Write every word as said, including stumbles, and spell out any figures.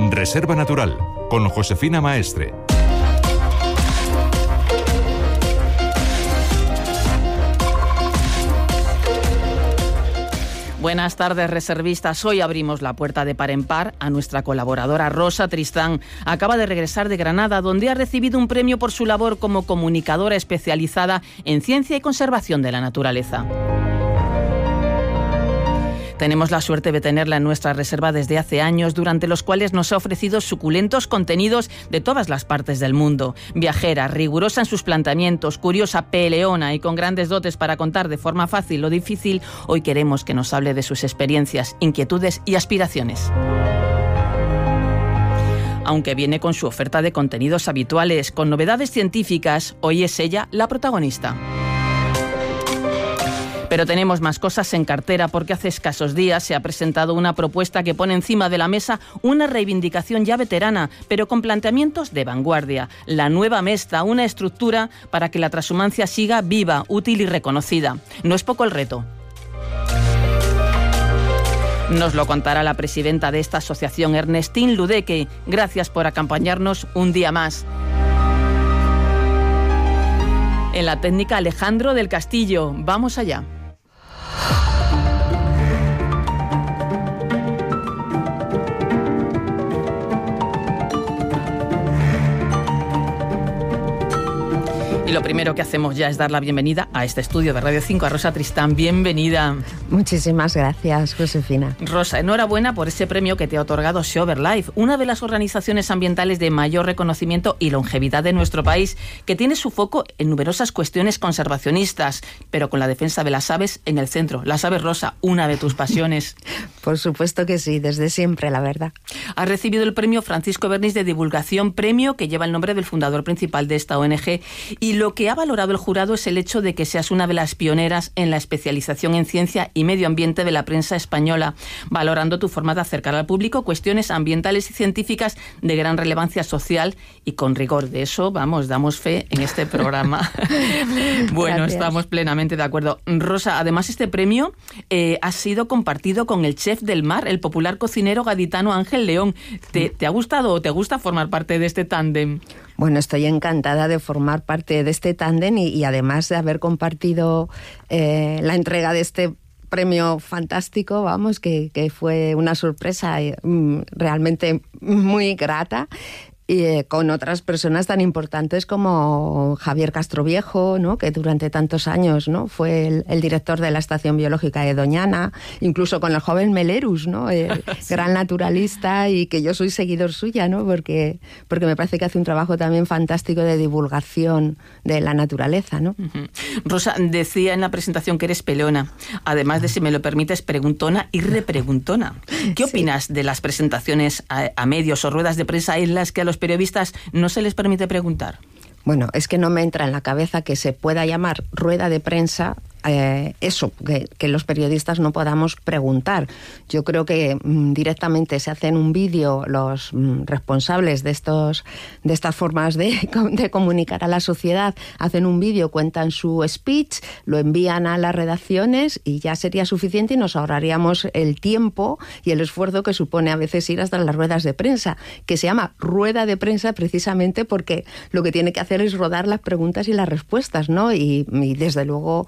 Reserva Natural, con Josefina Maestre. Buenas tardes, reservistas. Hoy abrimos la puerta de par en par a nuestra colaboradora Rosa Tristán. Acaba de regresar de Granada, donde ha recibido un premio por su labor como comunicadora especializada en ciencia y conservación de la naturaleza. Tenemos la suerte de tenerla en nuestra reserva desde hace años, durante los cuales nos ha ofrecido suculentos contenidos de todas las partes del mundo. Viajera, rigurosa en sus planteamientos, curiosa, peleona y con grandes dotes para contar de forma fácil lo difícil, hoy queremos que nos hable de sus experiencias, inquietudes y aspiraciones. Aunque viene con su oferta de contenidos habituales, con novedades científicas, hoy es ella la protagonista. Pero tenemos más cosas en cartera, porque hace escasos días se ha presentado una propuesta que pone encima de la mesa una reivindicación ya veterana, pero con planteamientos de vanguardia. La nueva Mesta, una estructura para que la transhumancia siga viva, útil y reconocida. No es poco el reto. Nos lo contará la presidenta de esta asociación, Ernestine Ludeque. Gracias por acompañarnos un día más. En la técnica, Alejandro del Castillo. Vamos allá. Y lo primero que hacemos ya es dar la bienvenida a este estudio de Radio cinco a Rosa Tristán. Bienvenida. Muchísimas gracias, Josefina. Rosa, enhorabuena por ese premio que te ha otorgado SeoverLife, una de las organizaciones ambientales de mayor reconocimiento y longevidad de nuestro país, que tiene su foco en numerosas cuestiones conservacionistas, pero con la defensa de las aves en el centro. Las aves, Rosa, una de tus pasiones. Por supuesto que sí, desde siempre, la verdad. Has recibido el premio Francisco Bernis de Divulgación, premio que lleva el nombre del fundador principal de esta O N G, y lo que ha valorado el jurado es el hecho de que seas una de las pioneras en la especialización en ciencia y medio ambiente de la prensa española, valorando tu forma de acercar al público cuestiones ambientales y científicas de gran relevancia social y con rigor. De eso, vamos, damos fe en este programa. Bueno, gracias. Estamos plenamente de acuerdo. Rosa, además este premio eh, ha sido compartido con el chef del mar, el popular cocinero gaditano Ángel León. ¿Te, te ha gustado o te gusta formar parte de este tándem? Bueno, estoy encantada de formar parte de este tándem y, y además de haber compartido eh, la entrega de este premio fantástico, vamos, que, que fue una sorpresa eh, realmente muy grata. Y eh, con otras personas tan importantes como Javier Castroviejo, ¿no?, que durante tantos años, ¿no?, fue el, el director de la Estación Biológica de Doñana, incluso con el joven Melerus, ¿no?, el sí. gran naturalista, y que yo soy seguidor suya, ¿no?, porque, porque me parece que hace un trabajo también fantástico de divulgación de la naturaleza, ¿no? Uh-huh. Rosa, decía en la presentación que eres peleona, además de, si me lo permites, preguntona y repreguntona. ¿Qué opinas sí. de las presentaciones a, a medios o ruedas de prensa en las que a los periodistas no se les permite preguntar? Bueno, es que no me entra en la cabeza que se pueda llamar rueda de prensa eh, eso, que, que los periodistas no podamos preguntar. Yo creo que mm, directamente se hacen un vídeo los mm, responsables de estos de estas formas de, de comunicar a la sociedad, hacen un vídeo, cuentan su speech, lo envían a las redacciones y ya sería suficiente y nos ahorraríamos el tiempo y el esfuerzo que supone a veces ir hasta las ruedas de prensa, que se llama rueda de prensa precisamente porque lo que tiene que hacer es rodar las preguntas y las respuestas, ¿no? Y, y desde luego